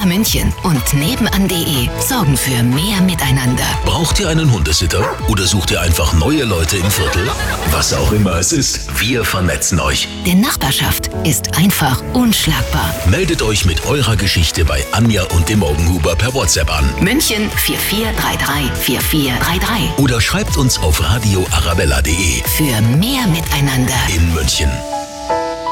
München und nebenan.de sorgen für mehr Miteinander. Braucht ihr einen Hundesitter oder sucht ihr einfach neue Leute im Viertel? Was auch immer es ist, wir vernetzen euch. Denn Nachbarschaft ist einfach unschlagbar. Meldet euch mit eurer Geschichte bei Anja und dem Morgenhuber per WhatsApp an. München 4433 4433. Oder schreibt uns auf radioarabella.de. Für mehr Miteinander in München.